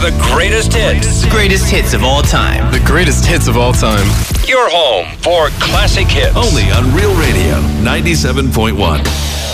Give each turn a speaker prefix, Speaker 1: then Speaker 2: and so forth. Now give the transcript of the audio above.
Speaker 1: the greatest hits.
Speaker 2: The greatest hits of all time.
Speaker 3: The greatest hits of all time.
Speaker 1: Your home for classic hits.
Speaker 4: Only on Real Radio 97.1.